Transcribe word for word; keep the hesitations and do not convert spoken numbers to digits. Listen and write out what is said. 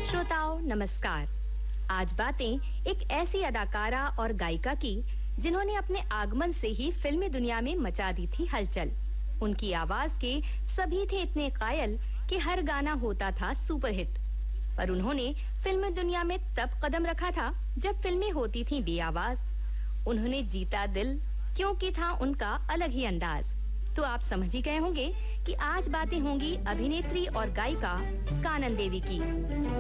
श्रोताओं नमस्कार। आज बातें एक ऐसी अदाकारा और गायिका की जिन्होंने अपने आगमन से ही फिल्मी दुनिया में मचा दी थी हलचल। उनकी आवाज के सभी थे इतने कायल कि हर गाना होता था सुपरहिट। पर उन्होंने फिल्मी दुनिया में तब कदम रखा था जब फिल्में होती थीं बेआवाज। उन्होंने जीता दिल क्योंकि था उनका अलग ही अंदाज। तो आप समझ ही गए होंगे कि आज बातें होंगी अभिनेत्री और गायिका कानन देवी की।